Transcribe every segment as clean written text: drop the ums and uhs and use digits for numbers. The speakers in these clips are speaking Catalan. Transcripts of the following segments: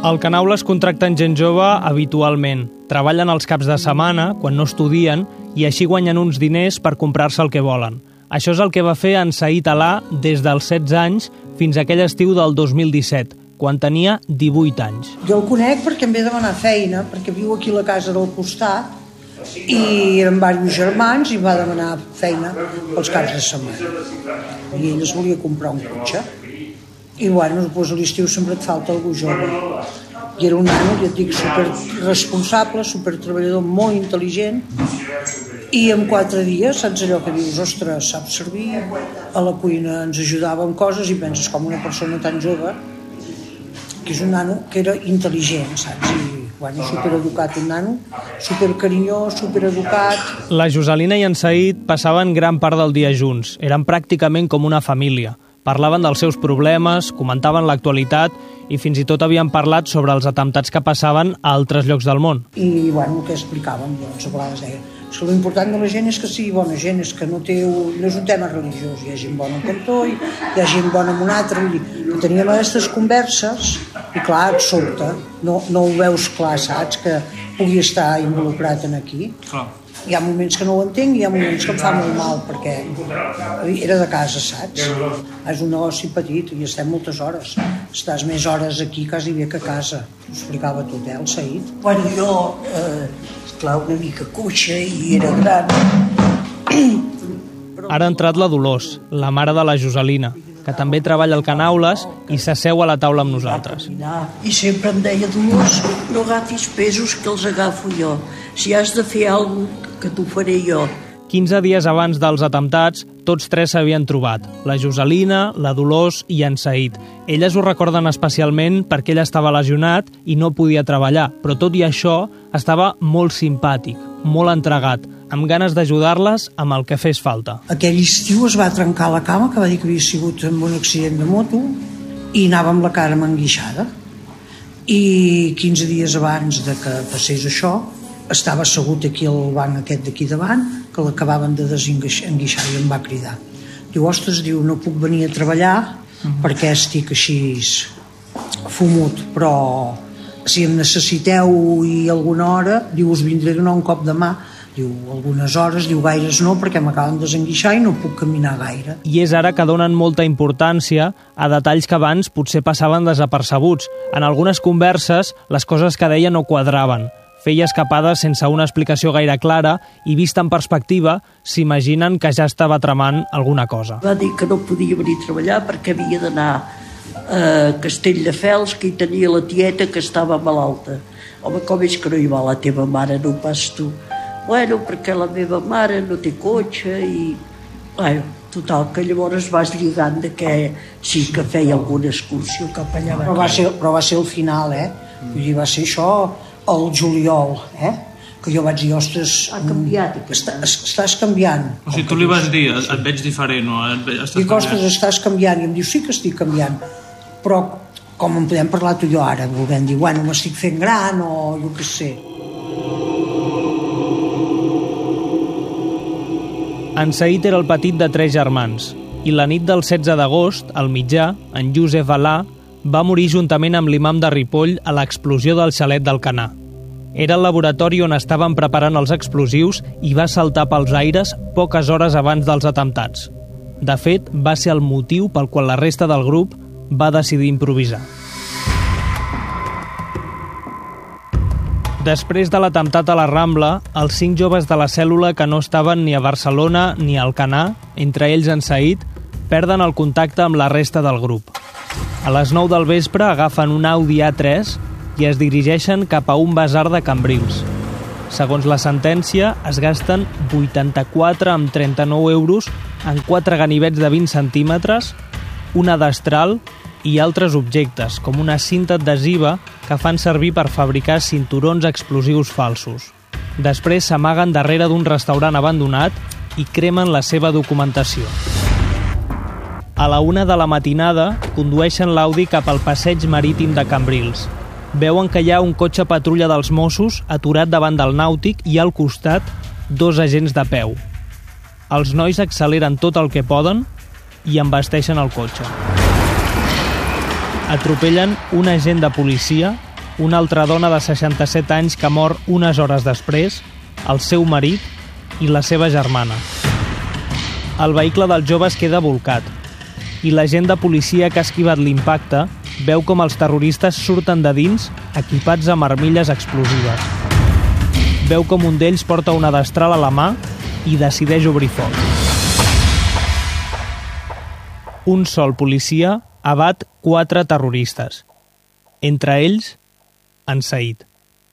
Al Canaules contracten gent jove habitualment. Treballen els caps de setmana, quan no estudien, i així guanyen uns diners per comprar-se el que volen. Això és el que va fer en Saïd Alà des dels 16 anys fins a aquell estiu del 2017, quan tenia 18 anys. Jo el conec perquè em ve demanar feina, perquè viu aquí a la casa del costat, i eren diversos germans i va demanar feina pels caps de setmana. I ell es volia comprar un cotxe. I bueno, doncs a l'estiu sempre et falta algú jove. I era un nano, ja et dic, superresponsable, supertreballador, molt intel·ligent, i en 4 dies, saps allò que dius, ostres, sap servir, a la cuina ens ajudava amb coses i penses com una persona tan jove, que és un nano que era intel·ligent, saps? I bueno, supereducat, un nano, supercarinyós, supereducat. La Joselina i en Saïd passaven gran part del dia junts, eren pràcticament com una família. Parlaven dels seus problemes, comentaven l'actualitat i fins i tot havien parlat sobre els atemptats que passaven a altres llocs del món. I bueno, el que explicàvem, doncs, a vegades deia que l'important de la gent és que sigui bona gent, és que no és un tema religiós, hi ha gent bona en cantó, hi ha gent bona en un altre, que teníem aquestes converses i clar, et sobta, no ho veus clar, saps, que pugui estar involucrat en aquí. Clar. Hi ha moments que no ho entenc i hi ha moments que em fa molt mal, perquè era de casa, saps? És un negoci petit i estem moltes hores. Estàs més hores aquí quasi bé que a casa. Ho explicava tot, el Saïd. Bueno, jo, esclar, una mica cuixa i era gran. Ara ha entrat la Dolors, la mare de la Joselina, que també treballa al Canaules i s'asseu a la taula amb nosaltres. I sempre em deia, Dolors, no agafis pesos que els agafo jo. Si has de fer alguna cosa, que t'ho faré jo. 15 dies abans dels atemptats, tots 3 s'havien trobat, la Joselina, la Dolors i en Saïd. Elles ho recorden especialment perquè ell estava lesionat i no podia treballar, però tot i això estava molt simpàtic, molt entregat, amb ganes d'ajudar-les amb el que fes falta. Aquell estiu es va trencar la cama, que va dir que havia sigut en un accident de moto, i anava amb la cara manguixada. I 15 dies abans de que passés això, estava assegut aquí al banc aquest d'aquí davant, que l'acabaven de desenguixar i em va cridar. Diu, ostres, no puc venir a treballar perquè estic així fumut, però si em necessiteu i alguna hora, diu, us vindré a donar un cop de mà. Diu, algunes hores, diu, gaires no, perquè m'acaben de desenguixar i no puc caminar gaire. I és ara que donen molta importància a detalls que abans potser passaven desapercebuts. En algunes converses, les coses que deia no quadraven. Feia escapades sense una explicació gaire clara i, vista en perspectiva, s'imaginen que ja estava tramant alguna cosa. Va dir que no podia venir a treballar perquè havia d'anar a Castelldefels, que hi tenia la tieta que estava malalta. Home, com és que no hi va la teva mare, no pas tu? Bueno, perquè la meva mare no té cotxe i... Bueno, total, que llavors vas lligant de que sí que feia alguna excursió cap allà. Però va ser el final, Vull dir, va ser això al juliol, que jo vaig dir, ostres... Ha canviat. Estàs canviant. O sigui, tu li vas dir, et veig diferent, o dic, ostres, estàs canviant. I em diu, sí que estic canviant. Però, com en podem parlar tu i jo ara, volem dir, bueno, m'estic fent gran, o jo què sé. En Saïd era el petit de 3 germans, i la nit del 16 d'agost, al mitjà, en Josep Alà va morir juntament amb l'imam de Ripoll a l'explosió del xalet d'Alcanar. Era el laboratori on estaven preparant els explosius i va saltar pels aires poques hores abans dels atemptats. De fet, va ser el motiu pel qual la resta del grup va decidir improvisar. Després de l'atemptat a la Rambla, els 5 joves de la cèl·lula que no estaven ni a Barcelona ni a Alcanar, entre ells en Saïd, perden el contacte amb la resta del grup. A les 9 del vespre agafen un Audi A3 i es dirigeixen cap a un basar de Cambrils. Segons la sentència, es gasten 84,39 euros en 4 ganivets de 20 centímetres, una destral i altres objectes, com una cinta adhesiva que fan servir per fabricar cinturons explosius falsos. Després s'amaguen darrere d'un restaurant abandonat i cremen la seva documentació. A la 1 de la matinada, condueixen l'Audi cap al passeig marítim de Cambrils. Veuen que hi ha un cotxe patrulla dels Mossos aturat davant del Nàutic i al costat 2 agents de peu. Els nois acceleren tot el que poden i embasteixen el cotxe. Atropellen un agent de policia una altra dona de 67 anys que mor unes hores després, el seu marit i la seva germana. El vehicle dels joves queda bolcat i l'agent de policia que ha esquivat l'impacte veu com els terroristes surten de dins equipats amb armilles explosives. Veu com un d'ells porta una destral a la mà i decideix obrir foc. Un sol policia abat 4 terroristes, entre ells en Said.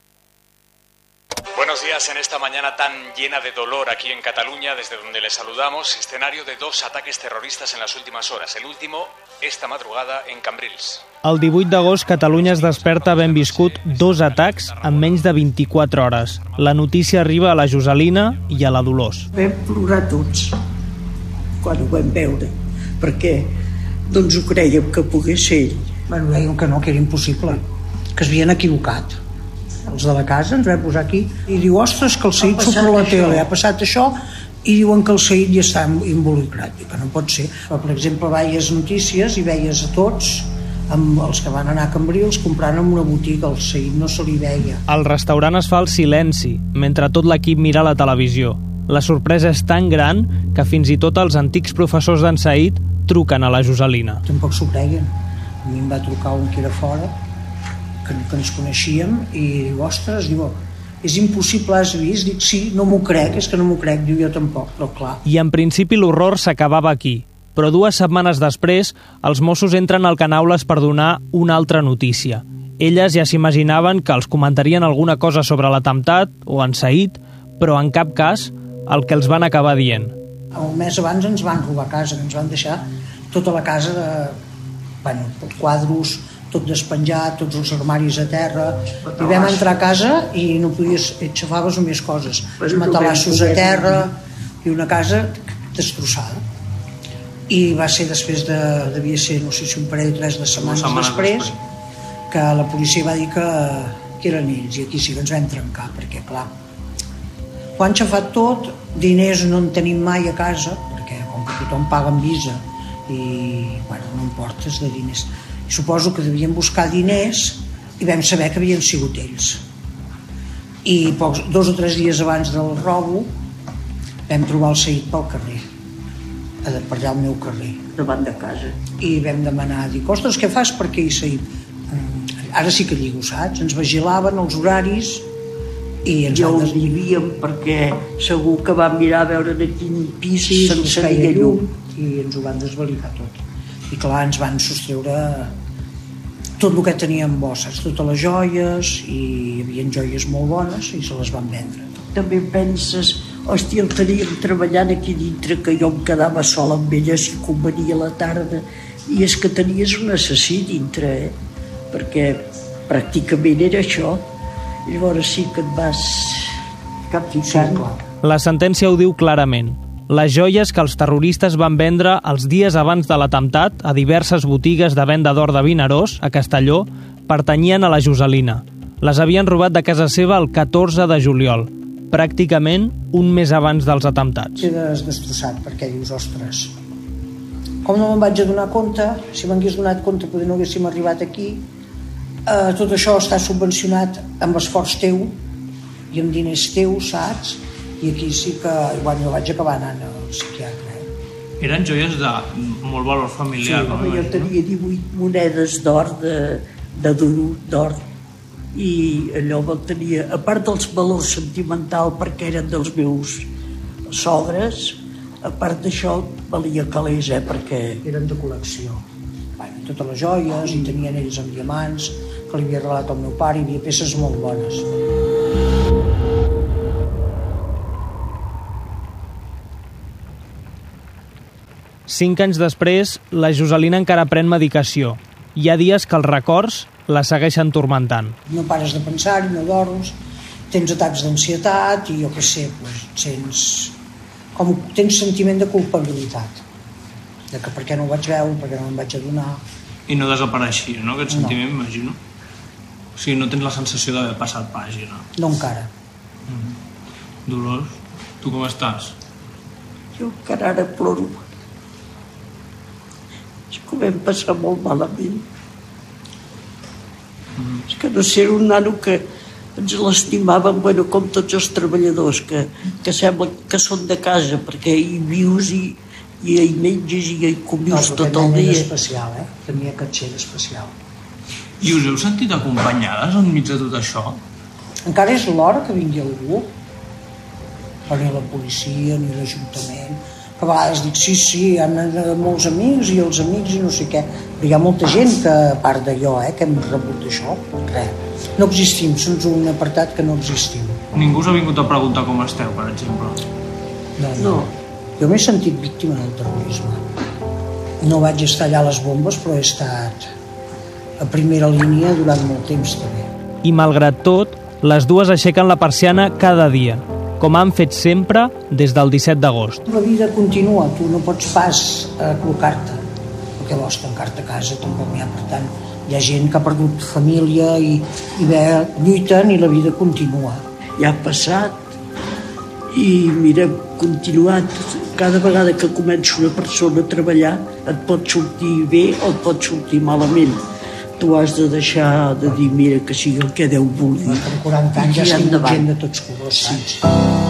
Buenos días en esta mañana tan llena de dolor aquí en Cataluña, desde donde les saludamos. Escenario de 2 ataques terroristas en las últimas horas. El último, esta madrugada, en Cambrils. El 18 d'agost, Catalunya es desperta havent viscut 2 atacs en menys de 24 hores. La notícia arriba a la Joselina i a la Dolors. Vam plorar tots quan ho vam veure, perquè no ens ho crèiem que pogués ser ell. Bueno, deien que no, que era impossible, que es havien equivocat. Els de la casa ens vam posar aquí i diu, ostres, que el Said surt per la tele, ha passat això, i diuen que el Said ja està involucrat, i que no pot ser. Però, per exemple, veies notícies i veies a tots, amb els que van anar a Cambrils, comprant en una botiga, el Said no se li veia. Al restaurant es fa el silenci, mentre tot l'equip mira la televisió. La sorpresa és tan gran que fins i tot els antics professors d'en Said truquen a la Joselina. Tampoc s'ho creien. A mi em va trucar un que era fora, que ens coneixíem, i diu, ostres, diu, és impossible, has vist? Dic, sí, no m'ho crec, és que no m'ho crec, diu, jo tampoc, però clar. I en principi l'horror s'acabava aquí, però 2 setmanes després els Mossos entren al Canaules per donar una altra notícia. Elles ja s'imaginaven que els comentarien alguna cosa sobre l'atemptat o en Said, però en cap cas el que els van acabar dient. Un mes abans ens van robar casa, ens van deixar tota la casa de quadros, tot despenjat, tots els armaris a terra, i vam entrar a casa i no podies, aixafaves només coses, els matalassos a terra i una casa destrossada. I va ser després devia ser, no sé si un parell o 3 de setmanes després, que la policia va dir que eren ells, i aquí sí que ens vam trencar, perquè clar, ho han xafat tot, diners no en tenim mai a casa, perquè com que tothom paga amb Visa i bueno, no em portes de diners. I suposo que devien buscar diners i vam saber que havien sigut ells. I 2 o 3 dies abans del robo vam trobar el Said pel carrer, per allà al meu carrer, davant de casa. I vam demanar, dic, ostres, què fas per aquí, Said? Ara sí que lligo, saps? Ens vigilaven els horaris i ens ja ho vivíem, perquè segur que vam mirar a veure de quin pis sense feia llum, i ens ho van desvalicar tot. I clar, ens van sostreure tot el que teníem bo, saps? Totes les joies, i hi havia joies molt bones i se les van vendre. També penses, hòstia, el teníem treballant aquí dintre, que jo em quedava sola amb ella si convenia a la tarda, i és que tenies un assassí dintre, perquè pràcticament era això. I llavors sí que et vas capficant. La sentència ho diu clarament. Les joies que els terroristes van vendre els dies abans de l'atemptat a diverses botigues de venda d'or de Vinaròs, a Castelló, pertanyien a la Joselina. Les havien robat de casa seva el 14 de juliol, pràcticament un mes abans dels atemptats. Quedes destrossat perquè dius, ostres, com no me'n vaig adonar compte, si m'hagués donat compte potser no haguéssim arribat aquí. Tot això està subvencionat amb esforç teu i amb diners teus, saps? I aquí sí que, bueno, jo vaig acabar anant al psiquiatre. Eren joies de molt valor familiar, sí, no? Jo tenia 18 monedes d'or, d'or, i allò tenia, a part dels valors sentimental perquè eren dels meus sogres, a part d'això valia calés, perquè eren de col·lecció. Bueno, totes les joies, i tenien ells amb diamants, que li havia regalat al meu pare, hi havia peces molt bones. Cinc anys després, la Joselina encara pren medicació. Hi ha dies que els records la segueixen tormentant. No pares de pensar-hi, no dorms, tens atacs d'ansietat i jo què sé, tens sentiment de culpabilitat. De que per què no ho vaig veure, per què no me'n vaig adonar. I no desapareixia, no, aquest sentiment, m'imagino? O sigui, no tens la sensació d'haver passat pàgina. No encara. Dolors, tu com estàs? Jo encara ara ploro. És que ho vam passar molt malament. És que no sé, era un nano que ens l'estimàvem, com tots els treballadors, que sembla que són de casa, perquè hi vius i hi menges i hi convius tot el dia. Era especial, tenia aquest ser especial. I us heu sentit acompanyades enmig de tot això? Encara és l'hora que vingui algú, però ni la policia ni l'Ajuntament. A vegades dic, sí, hi ha molts amics i els amics i no sé què, però hi ha molta gent que, a part de jo, que hem rebut això, res. No existim, som un apartat que no existim. Ningú us ha vingut a preguntar com esteu, per exemple? No. Jo m'he sentit víctima del terrorisme. No vaig estar allà a les bombes, però he estat a primera línia durant molt temps també. I malgrat tot, les dues aixequen la persiana cada dia, com han fet sempre des del 17 d'agost. La vida continua, tu no pots pas col·locar-te, perquè vols tancar-te a casa, tampoc n'hi ha. Per tant, hi ha gent que ha perdut família i lluiten i la vida continua. Ja ha passat i mira, continuat. Cada vegada que comença una persona a treballar et pot sortir bé o et pot sortir malament. Tu has de deixar de dir, mira, que sigui el que Déu vulgui. Per 40 anys ja s'ha gent de tots colors, saps?